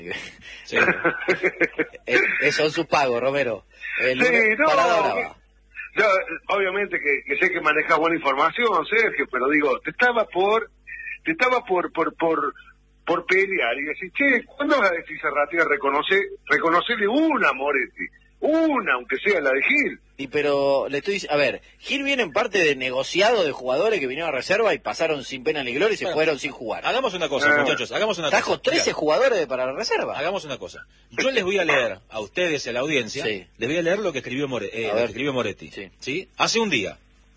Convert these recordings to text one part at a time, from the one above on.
Sí. Eso es su pago, Romero. Sí, no, yo, obviamente que sé que manejas buena información, Sergio, pero digo, te estaba por pelear y decir, che, ¿cuándo vas a decir Zarratea reconocerle una a Moretti? Una, aunque sea la de Gil. Y pero le estoy diciendo, a ver, Gil viene en parte de negociado de jugadores que vinieron a reserva y pasaron sin pena ni gloria y se fueron sin jugar. Hagamos una cosa, muchachos, hagamos una Trajo cosa. 13 jugadores para la reserva. Hagamos una cosa. Yo les voy a leer a ustedes y a la audiencia, Sí. les voy a leer lo que escribió, Moretti. Sí. ¿Sí? Hace un día.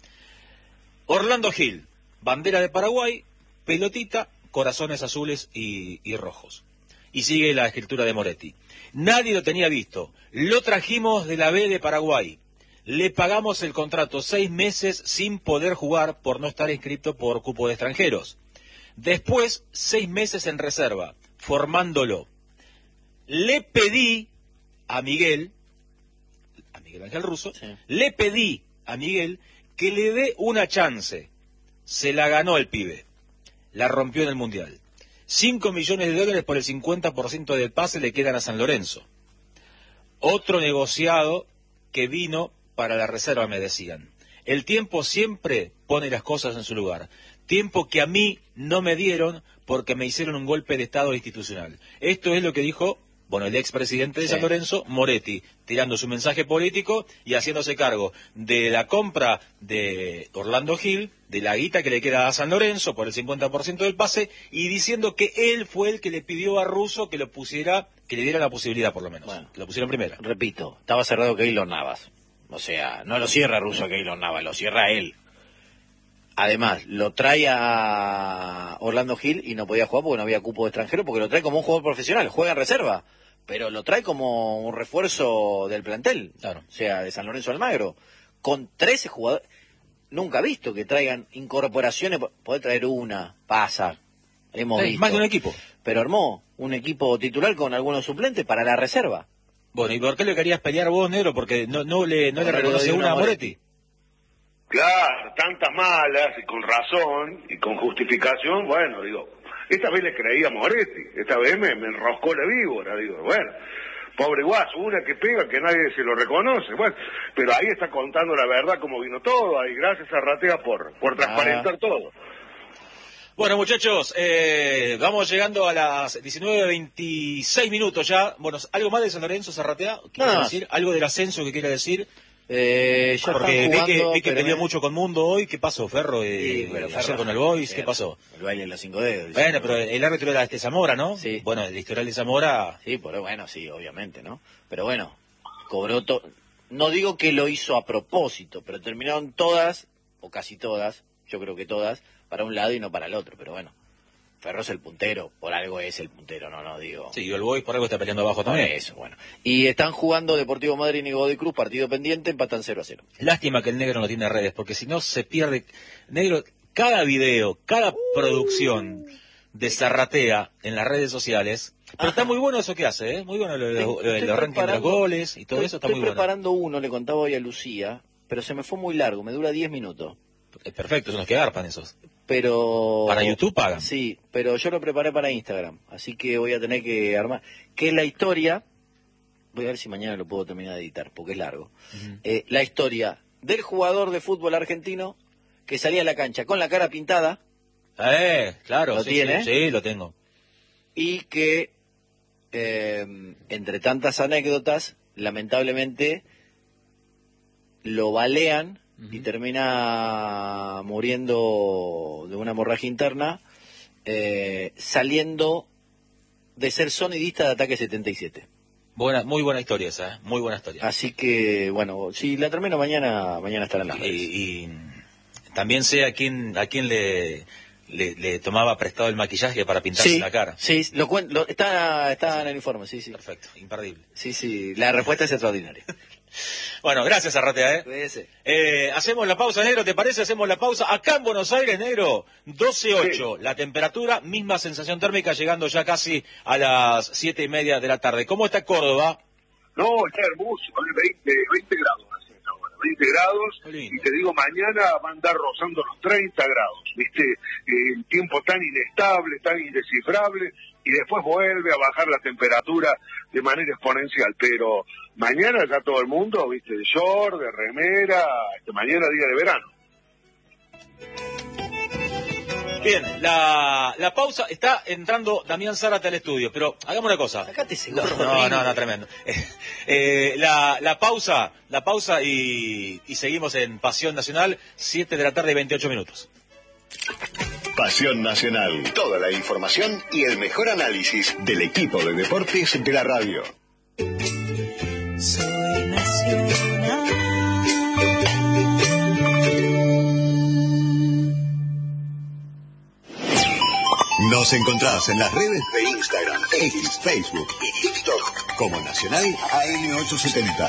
Orlando Gil, bandera de Paraguay, pelotita, corazones azules y rojos. Y sigue la escritura de Moretti. Nadie lo tenía visto. Lo trajimos de la B de Paraguay. Le pagamos el contrato 6 meses sin poder jugar por no estar inscrito por cupo de extranjeros. Después, 6 meses en reserva, formándolo. Le pedí a Miguel Ángel Russo, Sí. le pedí a Miguel que le dé una chance. Se la ganó el pibe. La rompió en el Mundial. 5 millones de dólares por el 50% del pase le quedan a San Lorenzo. Otro negociado que vino para la reserva, me decían. El tiempo siempre pone las cosas en su lugar. Tiempo que a mí no me dieron porque me hicieron un golpe de Estado institucional. Esto es lo que dijo, el expresidente de San Lorenzo, Moretti, tirando su mensaje político y haciéndose cargo de la compra de Orlando Gil, de la guita que le queda a San Lorenzo por el 50% del pase, y diciendo que él fue el que le pidió a Russo que lo pusiera, que le diera la posibilidad por lo menos, que lo pusiera en primera. Repito, estaba cerrado Keylor Navas. O sea, no lo cierra Russo Keylor Navas, lo cierra él. Además, lo trae a Orlando Gil y no podía jugar porque no había cupo de extranjero, porque lo trae como un jugador profesional, juega en reserva, pero lo trae como un refuerzo del plantel, Claro. O sea, de San Lorenzo Almagro, con 13 jugadores. Nunca he visto que traigan incorporaciones, puede traer una, pasa, hemos visto. Más de un equipo. Pero armó un equipo titular con algunos suplentes para la reserva. Bueno, ¿y por qué le querías pelear vos, Negro? Porque no le reconoce de una a Moretti. Claro, tantas malas y con razón y con justificación, bueno, digo, esta vez le creí a Moretti, esta vez me enroscó la víbora, digo, bueno, pobre Guaso, una que pega que nadie se lo reconoce, bueno, pero ahí está contando la verdad cómo vino todo, ahí gracias a Ratea por transparentar todo. Bueno, muchachos, vamos llegando a las 19:26 minutos ya. Bueno, ¿algo más de San Lorenzo, Zarratea? ¿Quiere decir? ¿Algo del ascenso que quiera decir? Porque vi que peleó mucho con Mundo hoy. ¿Qué pasó, Ferro? Ayer con el Boys, ¿qué pasó? El baile de los 5 dedos. Bueno, pero el árbitro era Zamora, ¿no? Sí. Bueno, el historial de Zamora... Sí, sí, obviamente, ¿no? Pero bueno, cobró todo. No digo que lo hizo a propósito, pero terminaron todas, o casi todas, yo creo que todas, para un lado y no para el otro, pero bueno. Ferro es el puntero, por algo es el puntero, no digo... Sí, y el Boys por algo está peleando abajo también. Eso, bueno. Y están jugando Deportivo Madryn y Godoy Cruz, partido pendiente, empatan 0-0. Lástima que el Negro no tiene redes, porque si no se pierde... Negro, cada video, cada producción de Zarratea en las redes sociales... Pero está muy bueno eso que hace, ¿eh? Muy bueno los rankings de los goles y todo eso está muy bueno. Estoy preparando uno, le contaba hoy a Lucía, pero se me fue muy largo, me dura 10 minutos. Perfecto, son los que garpan esos. Pero... Para YouTube pagan. Sí, pero yo lo preparé para Instagram, así que voy a tener que armar. Que es la historia, voy a ver si mañana lo puedo terminar de editar, porque es largo. La historia del jugador de fútbol argentino que salía a la cancha con la cara pintada. Claro, ¿Lo tiene? Sí, lo tengo. Y que, entre tantas anécdotas, lamentablemente, lo balean y termina muriendo de una hemorragia interna, saliendo de ser sonidista de Ataque 77. Muy buena historia esa, muy buena historia. Así que, bueno, si la termino mañana estará en las redes. Y también sé a quién le tomaba prestado el maquillaje para pintarse la cara. Sí, está en el informe, sí. Perfecto, imperdible. Sí, la respuesta es extraordinaria. Bueno, gracias, Zarratea, hacemos la pausa, Negro, ¿te parece? Hacemos la pausa. Acá en Buenos Aires, Negro, 12:08, la temperatura, misma sensación térmica, llegando ya casi a las 7:30 de la tarde. ¿Cómo está Córdoba? No, está hermoso, 20 grados hace ahora, 20 grados, y te digo, mañana va a andar rozando los 30 grados, ¿viste? El tiempo tan inestable, tan indescifrable, y después vuelve a bajar la temperatura de manera exponencial, pero mañana ya todo el mundo, viste, de short, de remera, mañana día de verano. Bien, la pausa, está entrando Damián Zárate al estudio, pero hagamos una cosa. Sacate ese No, gorro. tremendo. La pausa y seguimos en Pasión Nacional, 7 de la tarde y 28 minutos. Pasión Nacional. Toda la información y el mejor análisis del equipo de deportes de la radio. Soy nacional. Nos encontrás en las redes de Instagram, X, Facebook y TikTok como Nacional AM870.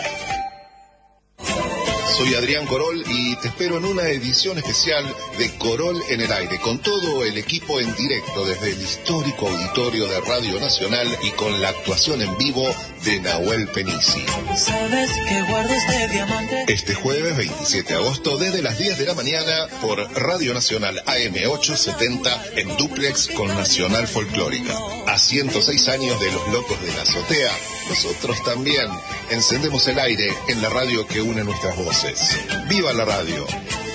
Soy Adrián Corol y te espero en una edición especial de Corol en el Aire, con todo el equipo en directo desde el histórico auditorio de Radio Nacional y con la actuación en vivo de Nahuel Penisi. Sabes que guardo este diamante. Este jueves 27 de agosto desde las 10 de la mañana por Radio Nacional AM870 en dúplex con Nacional Folclórica. A 106 años de Los Locos de la Azotea, nosotros también encendemos el aire en la radio que une nuestras voces. ¡Viva la radio!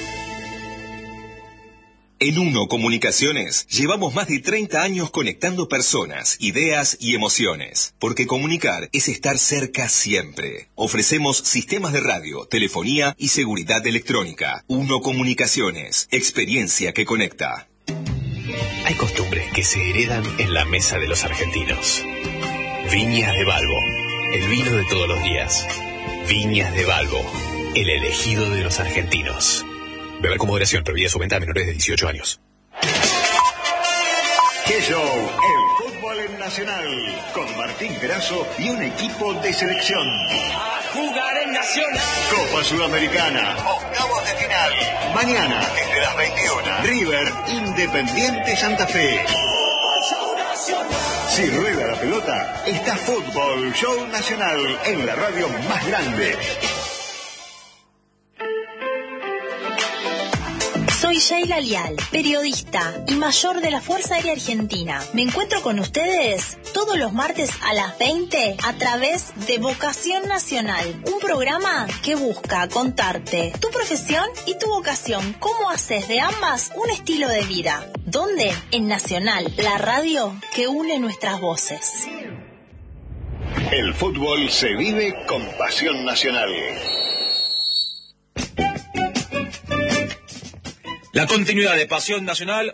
En Uno Comunicaciones llevamos más de 30 años conectando personas, ideas y emociones, porque comunicar es estar cerca siempre. Ofrecemos sistemas de radio, telefonía y seguridad electrónica. Uno Comunicaciones, experiencia que conecta. Hay costumbres que se heredan en la mesa de los argentinos. Viñas de Balbo, el vino de todos los días. Viñas de Balbo, el elegido de los argentinos. Beber con moderación, prohibida su venta a menores de 18 años. ¡Qué show! El fútbol en Nacional, con Martín Grasso y un equipo de selección. A jugar en Nacional. Copa Sudamericana, octavos de final. Mañana, desde las 21. River, Independiente Santa Fe. Si rueda la pelota, está Fútbol Show Nacional en la radio más grande. Soy Sheila Lial, periodista y mayor de la Fuerza Aérea Argentina. Me encuentro con ustedes todos los martes a las 20 a través de Vocación Nacional, un programa que busca contarte tu profesión y tu vocación, cómo haces de ambas un estilo de vida. ¿Dónde? En Nacional, la radio que une nuestras voces. El fútbol se vive con Pasión Nacional. La continuidad de Pasión Nacional,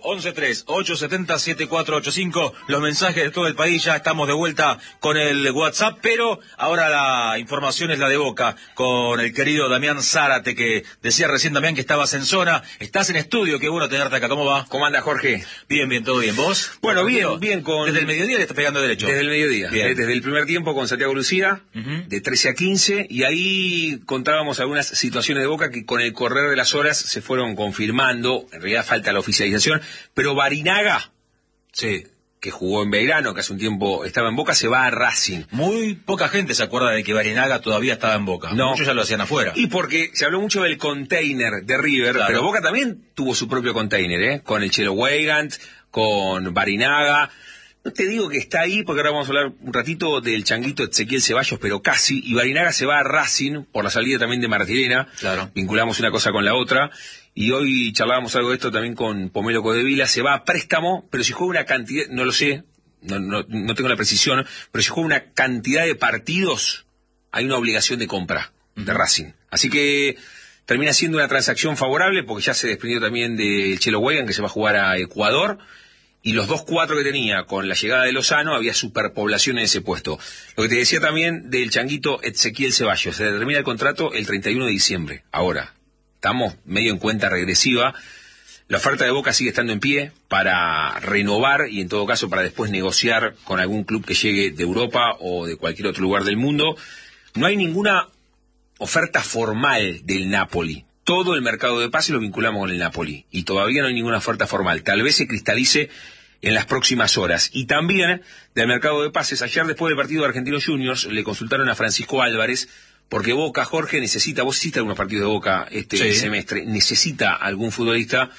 1138707485, los mensajes de todo el país, ya estamos de vuelta con el WhatsApp, pero ahora la información es la de Boca, con el querido Damián Zárate, que decía recién Damián que estabas en zona, estás en estudio, qué bueno tenerte acá, ¿cómo va? ¿Cómo anda, Jorge? Bien, todo bien, ¿vos? Bueno, bien con... Desde el mediodía le estás pegando derecho. Desde el mediodía, bien. Desde el primer tiempo con Santiago Lucía, de 13 a 15, y ahí contábamos algunas situaciones de Boca que con el correr de las horas se fueron confirmando. En realidad falta la oficialización, pero Barinaga, Sí. que jugó en Belgrano, que hace un tiempo estaba en Boca, se va a Racing. Muy poca gente se acuerda de que Barinaga todavía estaba en Boca. No. Muchos ya lo hacían afuera. Y porque se habló mucho del container de River, Claro. pero Boca también tuvo su propio container, con el Chelo Weigand, con Barinaga. No te digo que está ahí, porque ahora vamos a hablar un ratito del changuito Ezequiel Ceballos, pero casi. Y Barinaga se va a Racing por la salida también de Martirena. Claro. Vinculamos una cosa con la otra. Y hoy charlábamos algo de esto también con Pomelo Codevila. Se va a préstamo, pero si juega una cantidad, no lo sé, no tengo la precisión, pero si juega una cantidad de partidos, hay una obligación de compra de Racing. Así que termina siendo una transacción favorable, porque ya se desprendió también del Chelo Weigand, que se va a jugar a Ecuador. Y los 2-4 que tenía con la llegada de Lozano, había superpoblación en ese puesto. Lo que te decía también del changuito Ezequiel Ceballos, se termina el contrato el 31 de diciembre. Ahora, estamos medio en cuenta regresiva. La oferta de Boca sigue estando en pie para renovar y en todo caso para después negociar con algún club que llegue de Europa o de cualquier otro lugar del mundo. No hay ninguna oferta formal del Napoli. Todo el mercado de pases lo vinculamos con el Napoli y todavía no hay ninguna oferta formal. Tal vez se cristalice en las próximas horas. Y también del mercado de pases, ayer después del partido de Argentinos Juniors le consultaron a Francisco Álvarez, porque Boca, Jorge, necesita, vos hiciste algunos partidos de Boca este semestre, necesita algún futbolista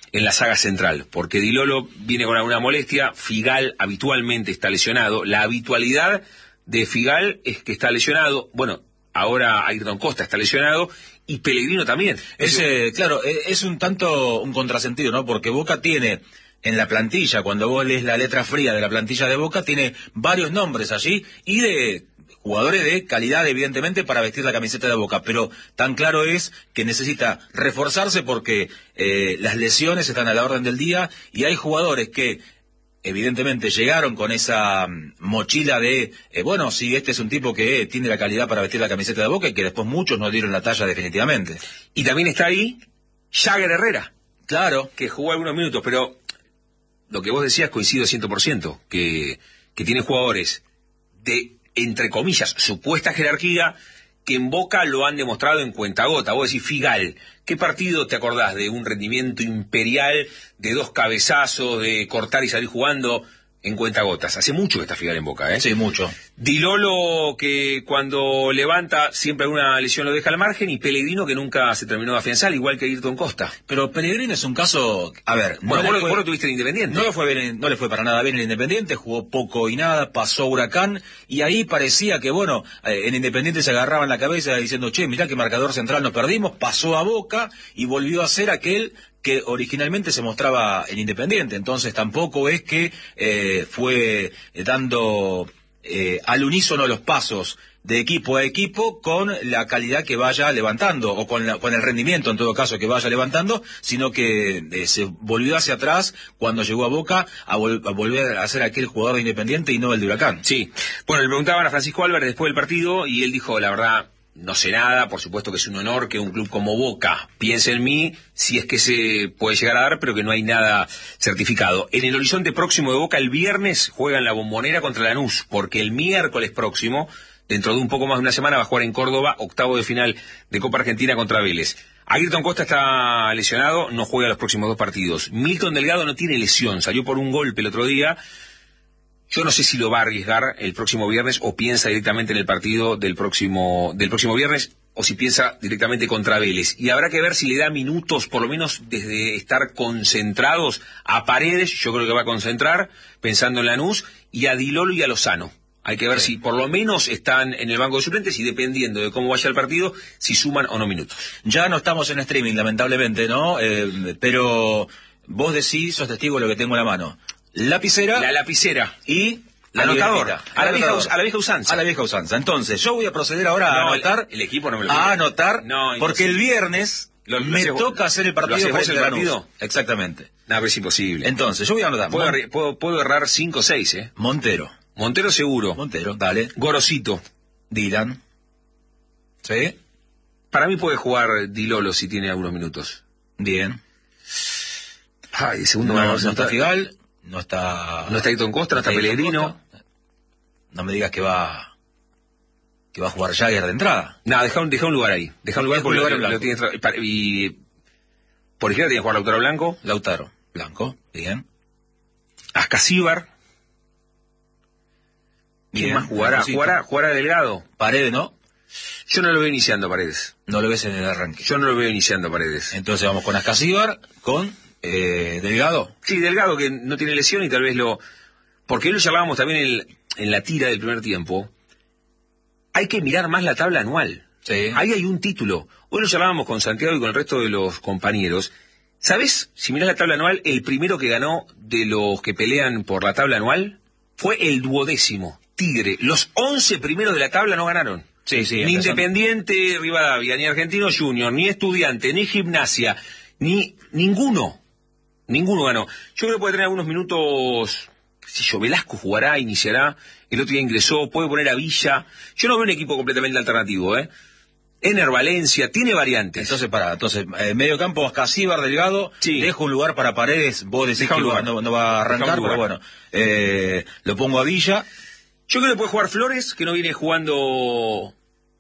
en la saga central, porque Di Lolo viene con alguna molestia, Figal habitualmente está lesionado, la habitualidad de Figal es que está lesionado, bueno, ahora Ayrton Costa está lesionado, y Pellegrino también. Claro, es un tanto un contrasentido, ¿no? Porque Boca tiene en la plantilla, cuando vos lees la letra fría de la plantilla de Boca, tiene varios nombres allí y de jugadores de calidad, evidentemente, para vestir la camiseta de Boca, pero tan claro es que necesita reforzarse porque las lesiones están a la orden del día y hay jugadores que evidentemente llegaron con esa mochila de, bueno, sí, este es un tipo que tiene la calidad para vestir la camiseta de Boca y que después muchos no dieron la talla definitivamente. Y también está ahí Jagger Herrera, claro, que jugó algunos minutos, pero lo que vos decías coincido 100%, que tiene jugadores de, entre comillas, supuesta jerarquía, que en Boca lo han demostrado en cuentagota. Vos decís, Figal, ¿qué partido te acordás de un rendimiento imperial, de 2 cabezazos, de cortar y salir jugando en cuentagotas? Hace mucho que está Figal en Boca, ¿eh? Sí, mucho. Di Lolo, que cuando levanta siempre alguna lesión lo deja al margen, y Pellegrino, que nunca se terminó de afianzar, igual que Ayrton Costa. Pero Pellegrino es un caso, a ver... Bueno, vos lo tuviste en Independiente. No le fue para nada bien en Independiente, jugó poco y nada, pasó Huracán, y ahí parecía que, bueno, en Independiente se agarraban la cabeza diciendo, che, mirá qué marcador central nos perdimos, pasó a Boca y volvió a ser aquel que originalmente se mostraba en Independiente. Entonces tampoco es que fue dando al unísono los pasos de equipo a equipo con la calidad que vaya levantando, o con el rendimiento en todo caso que vaya levantando, sino que se volvió hacia atrás cuando llegó a Boca a volver a ser aquel jugador de Independiente y no el de Huracán. Sí, bueno, le preguntaban a Francisco Álvarez después del partido y él dijo, la verdad, no sé nada, por supuesto que es un honor que un club como Boca piense en mí, si es que se puede llegar a dar, pero que no hay nada certificado. En el horizonte próximo de Boca, el viernes juega en la Bombonera contra Lanús, porque el miércoles próximo, dentro de un poco más de una semana, va a jugar en Córdoba, octavo de final de Copa Argentina contra Vélez. Ayrton Costa está lesionado, no juega los próximos 2 partidos. Milton Delgado no tiene lesión, salió por un golpe el otro día. Yo no sé si lo va a arriesgar el próximo viernes o piensa directamente en el partido del próximo viernes o si piensa directamente contra Vélez. Y habrá que ver si le da minutos, por lo menos desde estar concentrados a Paredes, yo creo que va a concentrar, pensando en Lanús, y a Di Lolo y a Lozano. Hay que ver si por lo menos están en el banco de suplentes y dependiendo de cómo vaya el partido, si suman o no minutos. Ya no estamos en streaming, lamentablemente, ¿no? Pero vos decís, sos testigo de lo que tengo en la mano. Lapicera. La lapicera. Y la anotador. A la vieja usanza. A la vieja usanza. Entonces, yo voy a proceder ahora a anotar. El equipo no me lo A anotar, no, porque el viernes me toca hacer el partido. ¿Lo haces vos el partido? Exactamente. No, pero es imposible. Entonces, yo voy a anotar. Puedo errar 5 o 6, ¿eh? Montero seguro. Montero, dale. Gorosito. Dylan. ¿Sí? Para mí puede jugar Di Lolo si tiene algunos minutos. Bien. Ay, segundo no está Figal. No está Ayrton Costa, no está Pellegrino. No me digas que va a jugar Jagger de entrada. No, deja un lugar ahí. Deja un lugar porque lo tiene. Y por izquierda tiene que jugar Lautaro Blanco, bien. Ascasíbar. ¿Quién más jugará? ¿Jugará Delgado? Paredes, ¿no? Yo no lo veo iniciando a Paredes. No lo ves en el arranque. Yo no lo veo iniciando a Paredes. Entonces vamos con Ascasíbar, con Delgado. Sí, Delgado, que no tiene lesión y tal vez porque hoy lo llamábamos también en la tira del primer tiempo. Hay que mirar más la tabla anual. Sí. Ahí hay un título. Hoy lo llamábamos con Santiago y con el resto de los compañeros. ¿Sabes? Si mirás la tabla anual, el primero que ganó de los que pelean por la tabla anual fue el 12º, Tigre. Los 11 primeros de la tabla no ganaron. Sí, ni Independiente, Rivadavia, ni Argentino Junior, ni Estudiante, ni Gimnasia, ni ninguno ganó. Yo creo que puede tener algunos minutos, si yo, Velasco jugará, iniciará, el otro día ingresó, puede poner a Villa. Yo no veo un equipo completamente alternativo, Ener Valencia, tiene variantes. Entonces, medio campo, Ascasíbar, Delgado, sí. Dejo un lugar para Paredes, vos decís que no va a arrancar, pero bueno, lo pongo a Villa. Yo creo que puede jugar Flores, que no viene jugando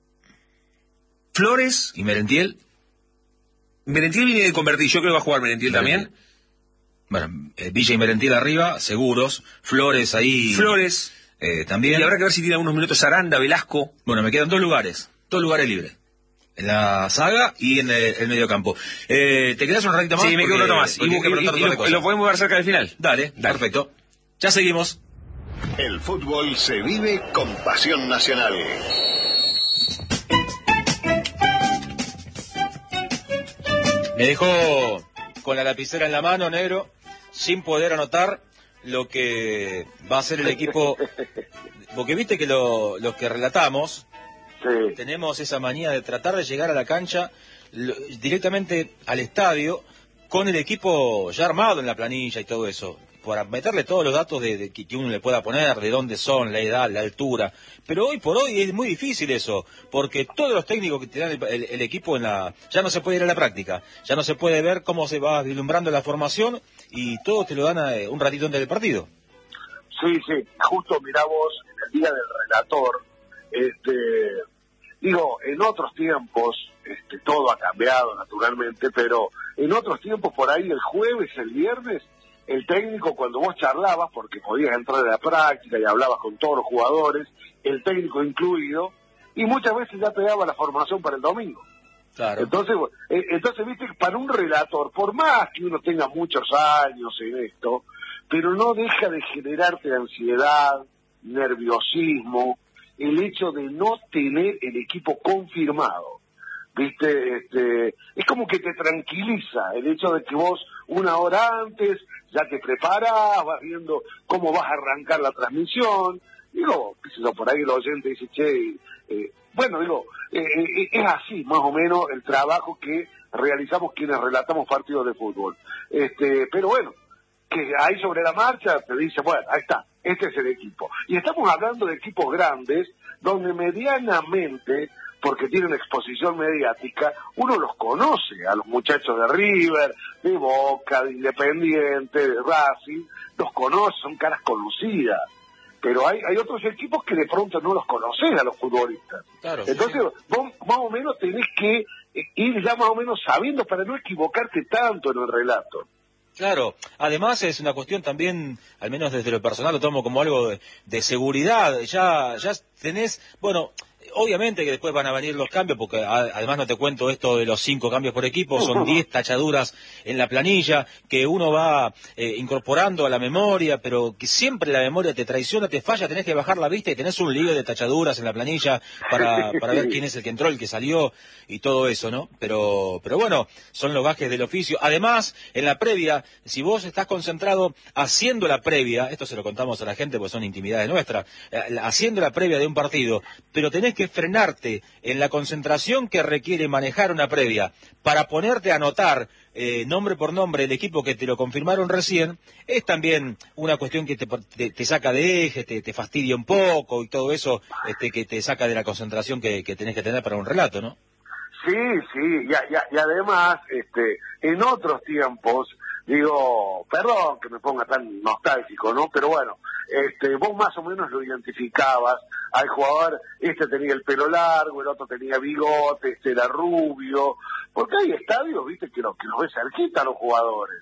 Flores. ¿Y Merentiel? Merentiel viene de convertir, yo creo que va a jugar Merentiel también. Bueno, Villa y Merentiel arriba, seguros. Flores ahí. Flores. También. Y habrá que ver si tiene algunos minutos Aranda, Velasco. Bueno, me quedan 2 lugares libres. en la saga y en el mediocampo. ¿Te quedás un ratito más? Sí, me quedo un rato más. Y lo podemos ver cerca del final. Dale, perfecto. Ya seguimos. El fútbol se vive con pasión nacional. Me dejó con la lapicera en la mano, negro, sin poder anotar lo que va a ser el equipo. Porque viste que los que relatamos, Sí. tenemos esa manía de tratar de llegar a la cancha directamente al estadio con el equipo ya armado en la planilla y todo eso, para meterle todos los datos de que uno le pueda poner, de dónde son, la edad, la altura. Pero hoy por hoy es muy difícil eso, porque todos los técnicos que te dan el equipo ya no se puede ir a la práctica, ya no se puede ver cómo se va vislumbrando la formación y todo te lo dan un ratito antes del partido. Sí, justo mirá vos, en el día del relator, digo, en otros tiempos, todo ha cambiado naturalmente, pero en otros tiempos por ahí el jueves, el viernes, el técnico cuando vos charlabas, porque podías entrar a la práctica y hablabas con todos los jugadores, el técnico incluido, y muchas veces ya te daba la formación para el domingo. Claro. Entonces, viste, para un relator, por más que uno tenga muchos años en esto, pero no deja de generarte ansiedad, nerviosismo, el hecho de no tener el equipo confirmado, ¿viste? Es como que te tranquiliza el hecho de que vos una hora antes ya te preparás, vas viendo cómo vas a arrancar la transmisión. Digo, qué sé yo, por ahí el oyente dice, es así más o menos el trabajo que realizamos quienes relatamos partidos de fútbol. Pero bueno, que ahí sobre la marcha te dice, bueno, ahí está, este es el equipo. Y estamos hablando de equipos grandes, donde medianamente, porque tienen exposición mediática, uno los conoce, a los muchachos de River, de Boca, de Independiente, de Racing, los conoce, son caras conocidas. Pero hay otros equipos que de pronto no los conocen a los futbolistas. Claro, entonces, vos más o menos tenés que ir ya más o menos sabiendo para no equivocarte tanto en el relato. Claro, además es una cuestión también, al menos desde lo personal lo tomo como algo de seguridad, ya tenés, bueno, obviamente que después van a venir los cambios, porque además no te cuento esto de los 5 cambios por equipo, son 10 tachaduras en la planilla, que uno va incorporando a la memoria, pero que siempre la memoria te traiciona, te falla, tenés que bajar la vista y tenés un lío de tachaduras en la planilla para ver quién es el que entró, el que salió y todo eso, ¿no? Pero bueno, son los gajes del oficio. Además, en la previa, si vos estás concentrado haciendo la previa, esto se lo contamos a la gente porque son intimidades nuestras, haciendo la previa de un partido, pero tenés que frenarte en la concentración que requiere manejar una previa para ponerte a anotar nombre por nombre el equipo que te lo confirmaron recién, es también una cuestión que te saca de eje, te fastidia un poco y todo eso, que te saca de la concentración que tenés que tener para un relato, ¿no? Sí, y además, en otros tiempos, digo, perdón que me ponga tan nostálgico, ¿no? Pero bueno, vos más o menos lo identificabas al jugador, tenía el pelo largo, el otro tenía bigote, era rubio, porque hay estadios, viste, que los ves cerquita a los jugadores,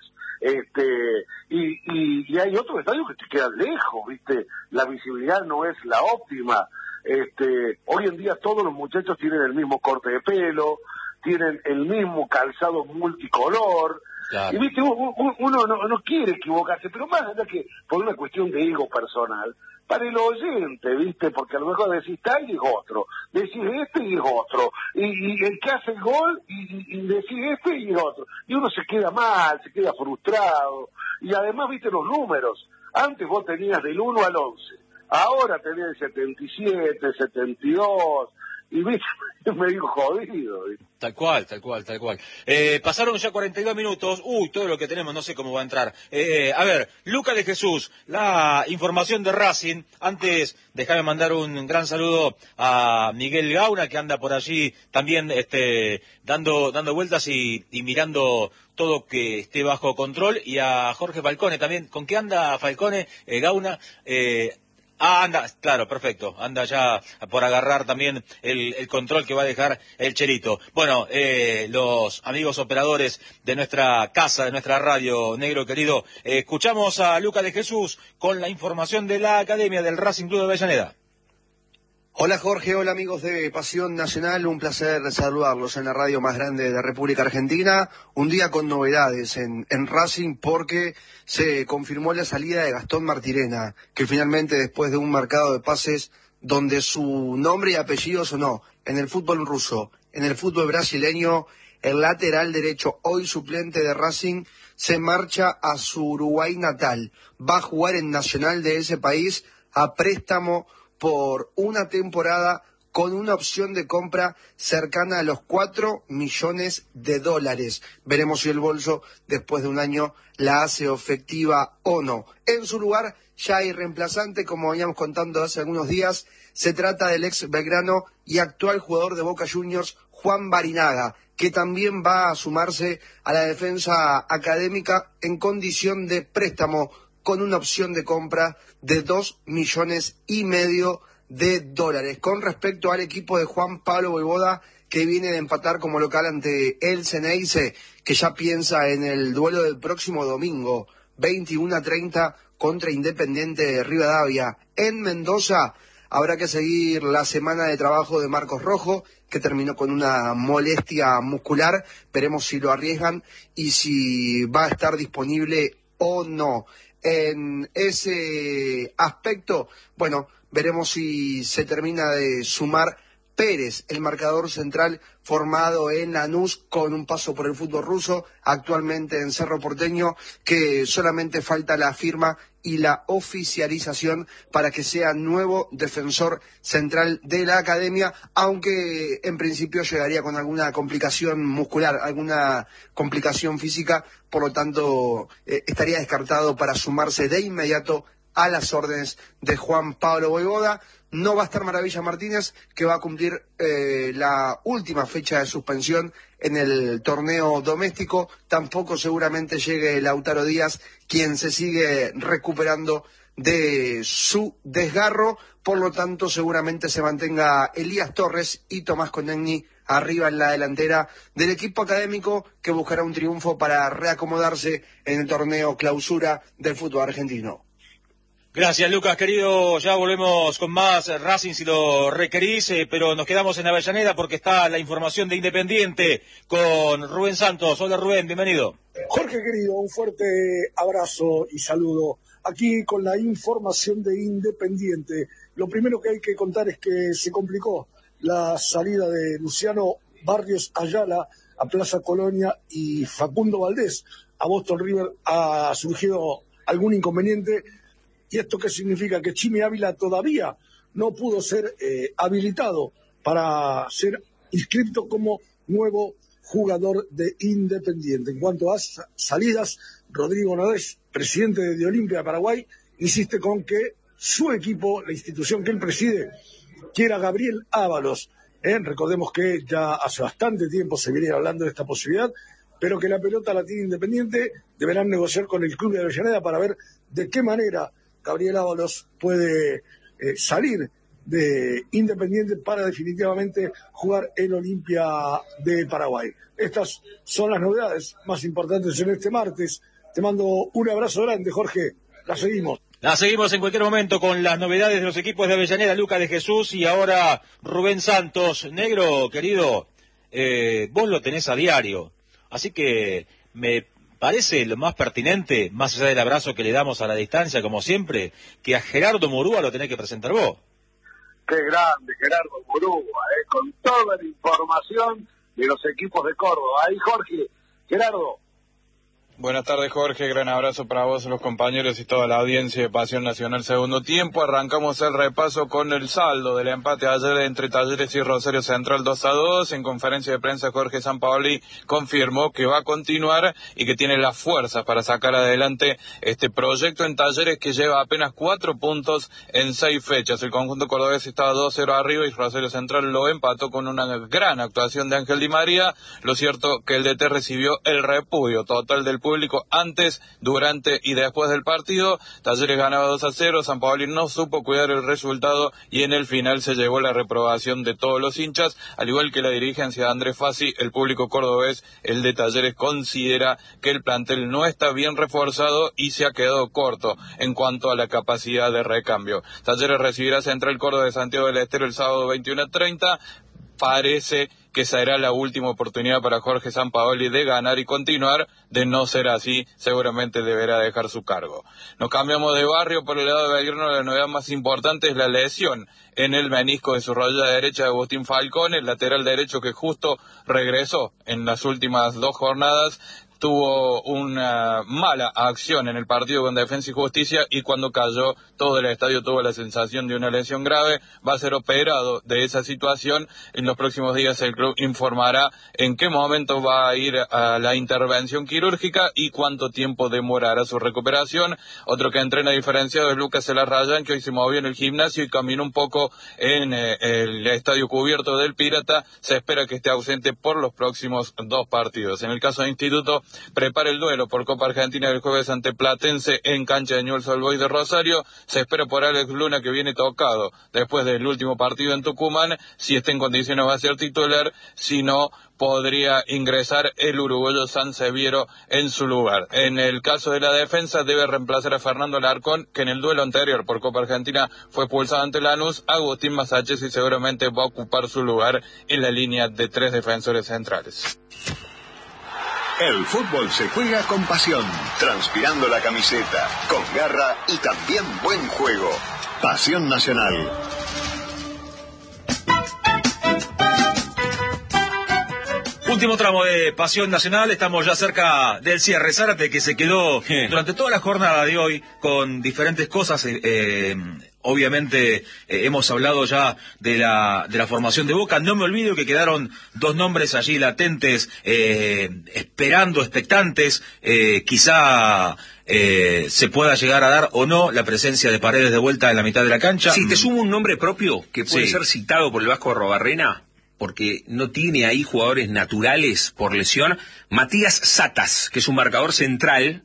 y hay otros estadios que te quedan lejos, viste, la visibilidad no es la óptima. Hoy en día todos los muchachos tienen el mismo corte de pelo, tienen el mismo calzado multicolor. Claro. Y viste, uno no quiere equivocarse, pero más allá que por una cuestión de ego personal, para el oyente, viste, porque a lo mejor decís tal y es otro, decís y es otro, y el que hace el gol y decís y es otro, y uno se queda mal, se queda frustrado, y además viste los números, antes vos tenías del 1 al 11, ahora tenés el 77, 72, y viste, me digo jodido, ¿viste? Tal cual. Pasaron ya 42 minutos. Todo lo que tenemos, no sé cómo va a entrar. A ver, Lucas de Jesús, la información de Racing. Antes, déjame mandar un gran saludo a Miguel Gauna, que anda por allí también dando vueltas y mirando todo que esté bajo control. Y a Jorge Falcone también. ¿Con qué anda Falcone, Gauna? Anda, claro, perfecto. Anda ya por agarrar también el control que va a dejar el Cherito. Bueno, los amigos operadores de nuestra casa, de nuestra radio, negro querido, escuchamos a Lucas de Jesús con la información de la Academia del Racing Club de Avellaneda. Hola Jorge, hola amigos de Pasión Nacional, un placer saludarlos en la radio más grande de República Argentina. Un día con novedades en Racing porque se confirmó la salida de Gastón Martirena, que finalmente después de un mercado de pases donde su nombre y apellido sonó en el fútbol ruso, en el fútbol brasileño, el lateral derecho, hoy suplente de Racing, se marcha a su Uruguay natal. Va a jugar en Nacional de ese país a préstamo por una temporada con una opción de compra cercana a los $4 millones. Veremos si el bolso, después de un año, la hace efectiva o no. En su lugar, ya hay reemplazante, como veníamos contando hace algunos días. Se trata del ex Belgrano y actual jugador de Boca Juniors, Juan Barinaga, que también va a sumarse a la defensa académica en condición de préstamo con una opción de compra de $2,5 millones. Con respecto al equipo de Juan Pablo Vojvoda, que viene de empatar como local ante el Ceneice, que ya piensa en el duelo del próximo domingo, 21:30, contra Independiente de Rivadavia. En Mendoza habrá que seguir la semana de trabajo de Marcos Rojo, que terminó con una molestia muscular. Veremos si lo arriesgan y si va a estar disponible o no. En ese aspecto, bueno, veremos si se termina de sumar Pérez, el marcador central formado en Lanús con un paso por el fútbol ruso, actualmente en Cerro Porteño, que solamente falta la firma y la oficialización para que sea nuevo defensor central de la academia, aunque en principio llegaría con alguna complicación muscular, alguna complicación física, por lo tanto estaría descartado para sumarse de inmediato a las órdenes de Juan Pablo Vojvoda. No va a estar Maravilla Martínez, que va a cumplir la última fecha de suspensión en el torneo doméstico. Tampoco seguramente llegue Lautaro Díaz, quien se sigue recuperando de su desgarro. Por lo tanto, seguramente se mantenga Elías Torres y Tomás Conegni arriba en la delantera del equipo académico, que buscará un triunfo para reacomodarse en el torneo clausura del fútbol argentino. Gracias, Lucas, querido. Ya volvemos con más Racing si lo requerís, pero nos quedamos en Avellaneda porque está la información de Independiente con Rubén Santos. Hola, Rubén, bienvenido. Jorge, querido, un fuerte abrazo y saludo. Aquí con la información de Independiente. Lo primero que hay que contar es que se complicó la salida de Luciano Barrios Ayala a Plaza Colonia y Facundo Valdés a Boston River. Ha surgido algún inconveniente. ¿Y esto qué significa? Que Chimi Ávila todavía no pudo ser habilitado para ser inscrito como nuevo jugador de Independiente. En cuanto a salidas, Rodrigo Nodes, presidente de Olimpia de Paraguay, insiste con que su equipo, la institución que él preside, quiera a Gabriel Ábalos. Recordemos que ya hace bastante tiempo se venía hablando de esta posibilidad, pero que la pelota la tiene Independiente. Deberán negociar con el club de Avellaneda para ver de qué manera Gabriel Ábalos puede salir de Independiente para definitivamente jugar en Olimpia de Paraguay. Estas son las novedades más importantes en este martes. Te mando un abrazo grande, Jorge. La seguimos. La seguimos en cualquier momento con las novedades de los equipos de Avellaneda, Lucas de Jesús y ahora Rubén Santos. Negro, querido, vos lo tenés a diario, así que me parece lo más pertinente, más allá del abrazo que le damos a la distancia, como siempre, que a Gerardo Murúa lo tenés que presentar vos. Qué grande, Gerardo Murúa, con toda la información de los equipos de Córdoba. Ahí, Jorge, Gerardo. Buenas tardes, Jorge, gran abrazo para vos, los compañeros y toda la audiencia de Pasión Nacional Segundo Tiempo. Arrancamos el repaso con el saldo del empate ayer entre Talleres y Rosario Central 2-2. En conferencia de prensa, Jorge Sampaoli confirmó que va a continuar y que tiene las fuerzas para sacar adelante este proyecto en Talleres, que lleva apenas 4 puntos en 6 fechas. El conjunto cordobés estaba 2-0 arriba y Rosario Central lo empató con una gran actuación de Ángel Di María. Lo cierto que el DT recibió el repudio total del público antes, durante y después del partido. Talleres ganaba 2-0, San Paoli no supo cuidar el resultado y en el final se llevó la reprobación de todos los hinchas, al igual que la dirigencia de Andrés Fassi. El público cordobés, el de Talleres, considera que el plantel no está bien reforzado y se ha quedado corto en cuanto a la capacidad de recambio. Talleres recibirá Central Córdoba de Santiago del Estero el sábado 21:30. Parece que será la última oportunidad para Jorge Sampaoli de ganar y continuar. De no ser así, seguramente deberá dejar su cargo. Nos cambiamos de barrio. Por el lado de Belgrano, la novedad más importante es la lesión en el menisco de su rodilla derecha de Agustín Falcón, el lateral derecho que justo regresó en las últimas 2 jornadas. Tuvo una mala acción en el partido con Defensa y Justicia y cuando cayó todo el estadio tuvo la sensación de una lesión grave. Va a ser operado de esa situación. En los próximos días el club informará en qué momento va a ir a la intervención quirúrgica y cuánto tiempo demorará su recuperación. Otro que entrena diferenciado es Lucas Elarrayán, que hoy se movió en el gimnasio y caminó un poco en el estadio cubierto del Pirata. Se espera que esté ausente por los próximos 2 partidos. En el caso de Instituto, prepara el duelo por Copa Argentina del jueves ante Platense en cancha de Newell's Old Boys de Rosario. Se espera por Alex Luna, que viene tocado después del último partido en Tucumán. Si está en condiciones va a ser titular, si no podría ingresar el uruguayo Sanseviero en su lugar. En el caso de la defensa debe reemplazar a Fernando Alarcón, que en el duelo anterior por Copa Argentina fue expulsado ante Lanús. Agustín Masachesi seguramente va a ocupar su lugar en la línea de 3 defensores centrales. El fútbol se juega con pasión, transpirando la camiseta, con garra y también buen juego. Pasión Nacional. Último tramo de Pasión Nacional, estamos ya cerca del cierre. Zárate, que se quedó durante toda la jornada de hoy con diferentes cosas. Obviamente hemos hablado ya de la formación de Boca. No me olvido que quedaron 2 nombres allí latentes, esperando, expectantes. Quizá se pueda llegar a dar o no la presencia de Paredes de vuelta en la mitad de la cancha. Sí, te sumo un nombre propio que puede ser citado por el Vasco Arrobarrena, porque no tiene ahí jugadores naturales por lesión. Matías Satas, que es un marcador central,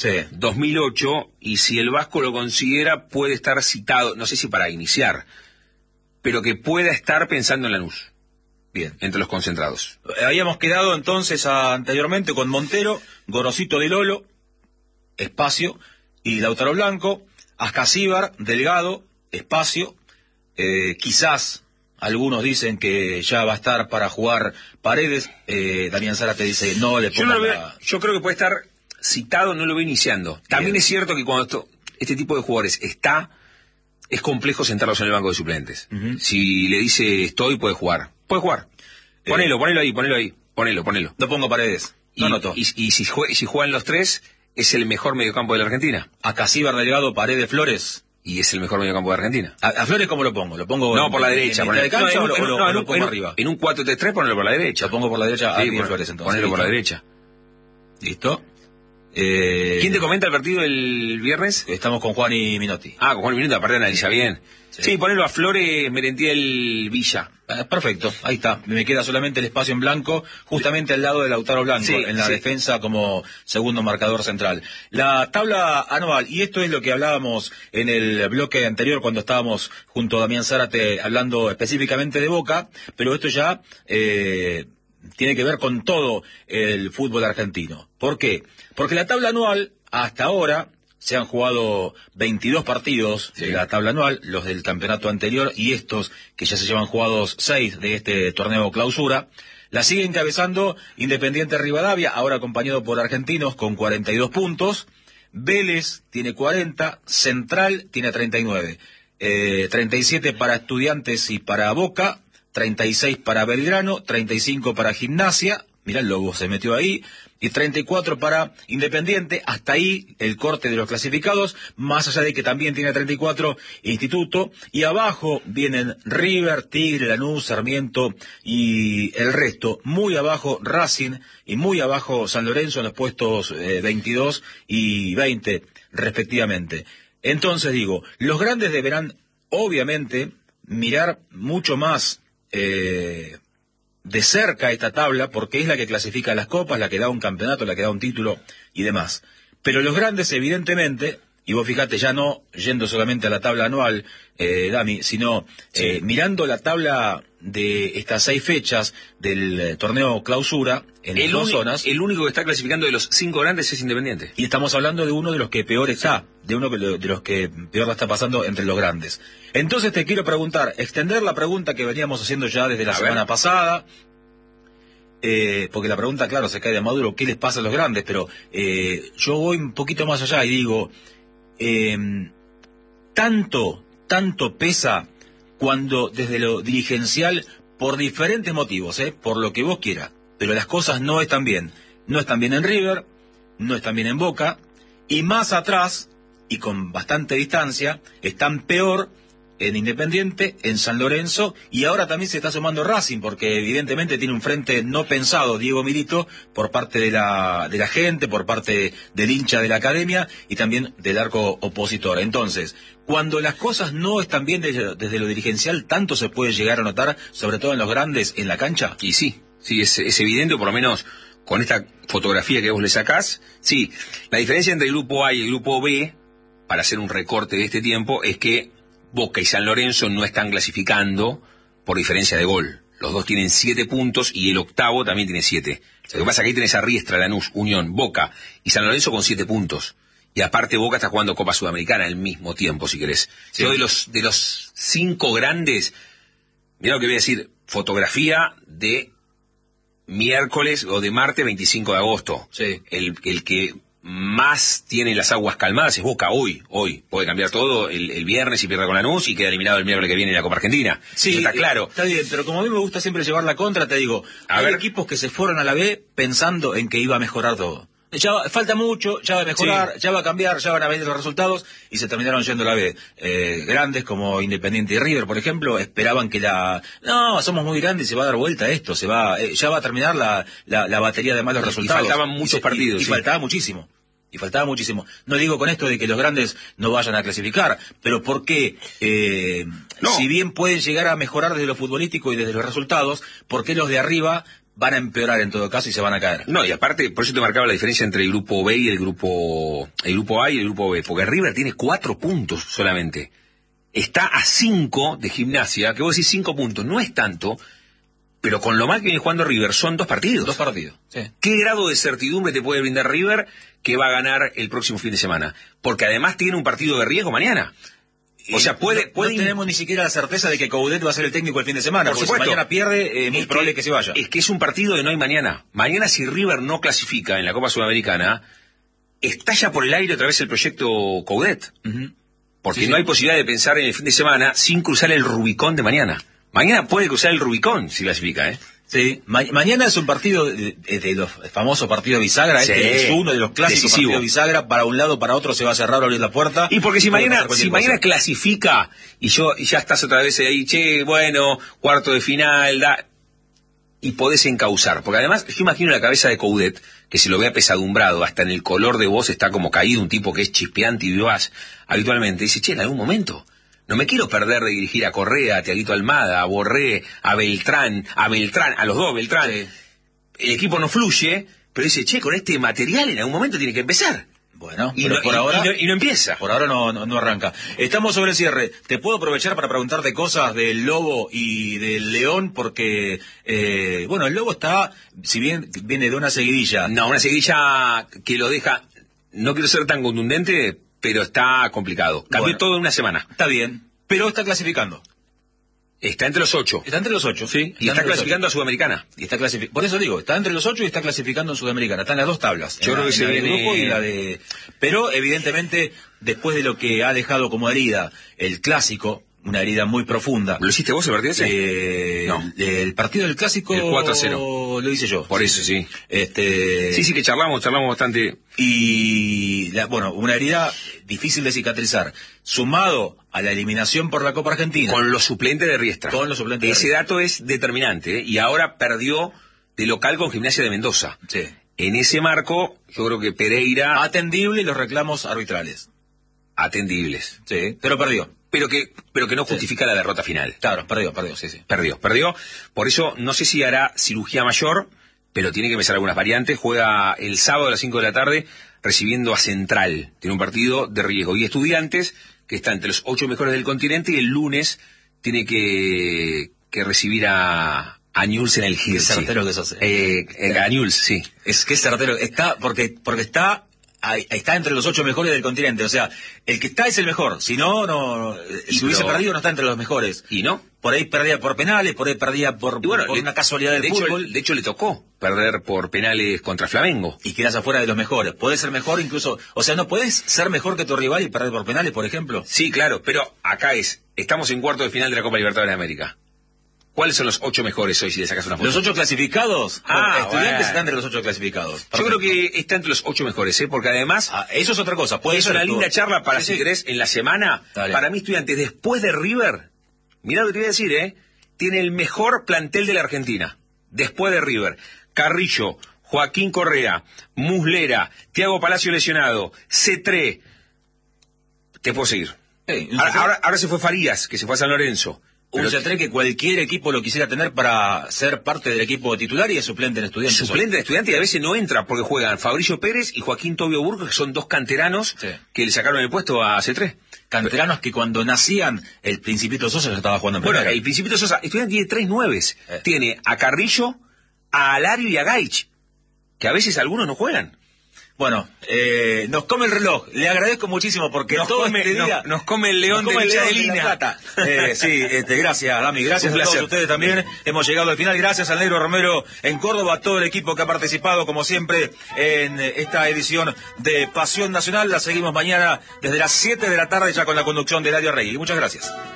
2008, y si el Vasco lo considera puede estar citado, no sé si para iniciar, pero que pueda estar pensando en Lanús. Bien, entre los concentrados. Habíamos quedado entonces anteriormente con Montero, Gorosito de Lolo, espacio, y Lautaro Blanco, Ascasíbar, Delgado, espacio, quizás algunos dicen que ya va a estar para jugar Paredes. Damián Zárate dice no le ponga yo creo que puede estar citado, no lo veo iniciando. También es cierto que cuando este tipo de jugadores es complejo sentarlos en el banco de suplentes. Si le dice estoy, puede jugar. Ponelo ahí. No pongo Paredes. No noto. Y si juegan los 3, es el mejor mediocampo de la Argentina. Acasíbar, Delgado, Paredes, Flores. Y es el mejor mediocampo de Argentina. ¿A Flores cómo lo pongo? ¿Lo pongo por la derecha? ¿En de cancha o lo pongo arriba? En un 4-3-3 ponelo por la derecha. Lo pongo por la derecha. Sí, Flores entonces. Ponelo por la derecha. ¿Listo? ¿Quién te comenta el partido el viernes? Estamos con Juan y Minotti. Con Juan y Minotti, aparte analiza bien. Sí, ponelo a Flores, Merentiel, Villa. Perfecto, ahí está. Me queda solamente el espacio en blanco, justamente al lado de Lautaro Blanco, en la defensa como segundo marcador central. La tabla anual, y esto es lo que hablábamos en el bloque anterior cuando estábamos junto a Damián Zárate hablando específicamente de Boca, pero esto ya tiene que ver con todo el fútbol argentino. ¿Por qué? Porque la tabla anual, hasta ahora, se han jugado 22 partidos de la tabla anual, los del campeonato anterior y estos que ya se llevan jugados 6 de este torneo clausura. La sigue encabezando Independiente Rivadavia, ahora acompañado por Argentinos con 42 puntos. Vélez tiene 40, Central tiene 39, 37 para Estudiantes y para Boca, 36 para Belgrano, 35 para Gimnasia, mirá el Lobo se metió ahí, y 34 para Independiente. Hasta ahí el corte de los clasificados, más allá de que también tiene 34 Instituto, y abajo vienen River, Tigre, Lanús, Sarmiento y el resto. Muy abajo Racing y muy abajo San Lorenzo en los puestos 22 y 20 respectivamente. Entonces digo, los grandes deberán obviamente mirar mucho más de cerca esta tabla porque es la que clasifica las copas, la que da un campeonato, la que da un título y demás. Pero los grandes, evidentemente, y vos fíjate, ya no yendo solamente a la tabla anual, Dami, sino mirando la tabla de estas 6 fechas del torneo clausura en las 2 zonas. El único que está clasificando de los 5 grandes es Independiente. Y estamos hablando de uno de los que peor está, de uno de los que peor la está pasando entre los grandes. Entonces te quiero preguntar, extender la pregunta que veníamos haciendo ya desde la semana pasada, porque la pregunta, claro, se cae de Maduro, ¿qué les pasa a los grandes? Pero yo voy un poquito más allá y digo, tanto pesa cuando desde lo dirigencial, por diferentes motivos, por lo que vos quieras, pero las cosas no están bien. No están bien en River, no están bien en Boca, y más atrás, y con bastante distancia, están peor en Independiente, en San Lorenzo, y ahora también se está sumando Racing, porque evidentemente tiene un frente no pensado, Diego Milito, por parte de la gente, por parte del hincha de la academia, y también del arco opositor. Entonces, cuando las cosas no están bien desde lo dirigencial, ¿tanto se puede llegar a notar, sobre todo en los grandes, en la cancha? Y sí, es evidente, por lo menos con esta fotografía que vos le sacás. Sí, la diferencia entre el grupo A y el grupo B, para hacer un recorte de este tiempo, es que Boca y San Lorenzo no están clasificando por diferencia de gol. Los dos tienen 7 puntos y el octavo también tiene 7. Lo que pasa es que ahí tenés a Riestra, Lanús, Unión, Boca y San Lorenzo con 7 puntos. Y aparte Boca está jugando Copa Sudamericana al mismo tiempo, si querés. Sí. Yo de los 5 grandes, mirá lo que voy a decir, fotografía de miércoles o de martes 25 de agosto. Sí. El que más tiene las aguas calmadas es Boca hoy. Puede cambiar todo el viernes y pierde con Lanús y queda eliminado el miércoles que viene en la Copa Argentina. Sí, eso está claro. Está bien, pero como a mí me gusta siempre llevar la contra, te digo, hay equipos que se fueron a la B pensando en que iba a mejorar todo. Ya falta mucho, ya va a mejorar, ya va a cambiar, ya van a venir los resultados, y se terminaron yendo a la B. Grandes como Independiente y River, por ejemplo, esperaban que no, somos muy grandes y se va a dar vuelta esto, ya va a terminar la batería de malos resultados. Y faltaban muchos partidos. Y faltaba muchísimo. No digo con esto de que los grandes no vayan a clasificar, pero porque, si bien pueden llegar a mejorar desde lo futbolístico y desde los resultados, ¿por qué los de arriba van a empeorar en todo caso y se van a caer? No, y aparte, por eso te marcaba la diferencia entre el grupo B y el grupo A y el grupo B, porque River tiene 4 puntos solamente. Está a 5 de Gimnasia, que vos decís 5 puntos, no es tanto, pero con lo mal que viene jugando River son 2 partidos. 2 partidos, sí. ¿Qué grado de certidumbre te puede brindar River que va a ganar el próximo fin de semana? Porque además tiene un partido de riesgo mañana. O sea, no tenemos ni siquiera la certeza de que Coudet va a ser el técnico el fin de semana. Por supuesto. Si mañana pierde, muy probable que se vaya. Es que es un partido de no hay mañana. Mañana, si River no clasifica en la Copa Sudamericana, estalla por el aire otra vez el proyecto Coudet. Porque no hay posibilidad de pensar en el fin de semana sin cruzar el Rubicón de mañana. Mañana puede cruzar el Rubicón si clasifica, Sí, mañana es un partido de los famosos partidos bisagra, sí, es uno de los clásicos partidos bisagra, para un lado, para otro se va a cerrar o abrir la puerta. Y porque si mañana clasifica y ya estás otra vez ahí, bueno, cuarto de final, y podés encauzar, porque además yo imagino la cabeza de Coudet, que se lo ve apesadumbrado, hasta en el color de voz está como caído, un tipo que es chispeante y vivaz habitualmente, dice, en algún momento no me quiero perder de dirigir a Correa, a Tiaguito Almada, a Borré, a Beltrán, a los dos Beltrán. Sí. El equipo no fluye, pero dice, con este material en algún momento tiene que empezar. Bueno, pero por ahora no empieza. Por ahora no arranca. Estamos sobre el cierre. ¿Te puedo aprovechar para preguntarte cosas del Lobo y del León? Porque, el Lobo está, si bien viene de una seguidilla. No, una seguidilla que lo deja, no quiero ser tan contundente, pero está complicado. Cambió todo en una semana. Está bien, pero está clasificando. Está entre los 8. Está entre los 8, sí. Y está clasificando a Sudamericana. Por eso digo, está entre los 8 y está clasificando en Sudamericana. Están las 2 tablas. Yo creo que se viene... grupo y la de... Pero, evidentemente, después de lo que ha dejado como herida el Clásico, una herida muy profunda. ¿Lo hiciste vos el partido ese? No. El partido del Clásico... El 4-0. Lo hice yo. Por eso, sí. Sí, que charlamos bastante. Y, una herida difícil de cicatrizar. Sumado a la eliminación por la Copa Argentina. Con los suplentes de Riestra. Ese dato es determinante, y ahora perdió de local con Gimnasia de Mendoza. Sí. En ese marco, yo creo que Pereira... Atendible los reclamos arbitrales. Atendibles. Sí, pero perdió. pero que no justifica la derrota final. Claro, perdió, sí. Perdió. Por eso no sé si hará cirugía mayor, pero tiene que empezar algunas variantes. Juega el sábado a las 5 de la tarde recibiendo a Central. Tiene un partido de riesgo. Y Estudiantes, que está entre los 8 mejores del continente, y el lunes tiene que recibir a Newell's en el Hirsi. Qué certero que sos. A Newell's, sí. Es que certero. Está, porque está entre los 8 mejores del continente. O sea, el que está es el mejor. Si no, si hubiese perdido, no está entre los mejores. ¿Y no? Por ahí perdía por penales, por ahí perdía por una casualidad del fútbol. De hecho, le tocó perder por penales contra Flamengo. Y quedas afuera de los mejores. Podés ser mejor incluso... O sea, ¿no podés ser mejor que tu rival y perder por penales, por ejemplo? Sí, claro, pero acá estamos en cuarto de final de la Copa Libertadores de América. ¿Cuáles son los 8 mejores hoy si le sacas una foto? ¿Los 8 clasificados? Estudiantes están entre los 8 clasificados. Perfecto. Yo creo que está entre los 8 mejores, porque además... eso es otra cosa. Es una linda charla para, si querés, en la semana. Dale. Para mí, Estudiantes, después de River, mirá lo que te voy a decir, tiene el mejor plantel de la Argentina. Después de River. Carrillo, Joaquín Correa, Muslera, Thiago Palacio lesionado, Cetré. Te puedo seguir. Ahora se fue Farías, que se fue a San Lorenzo. Un Cetré que cualquier equipo lo quisiera tener para ser parte del equipo titular y es suplente en Estudiantes. Suplente en Estudiantes y a veces no entra porque juegan Fabricio Pérez y Joaquín Tobio Burgos, que son 2 canteranos que le sacaron el puesto a Cetré. Canteranos que cuando nacían el Principito Sosa ya estaba jugando en primera. Bueno, el Principito Sosa, Estudiantes tiene 3 9. Tiene a Carrillo, a Alario y a Gaich, que a veces algunos no juegan. Bueno, nos come el reloj. Le agradezco muchísimo porque nos come el león de línea. Sí, gracias, Dami. Gracias a todos ustedes también. Hemos llegado al final. Gracias al Negro Romero en Córdoba, a todo el equipo que ha participado, como siempre, en esta edición de Pasión Nacional. La seguimos mañana desde las 7 de la tarde ya con la conducción de Eladio Rey. Muchas gracias.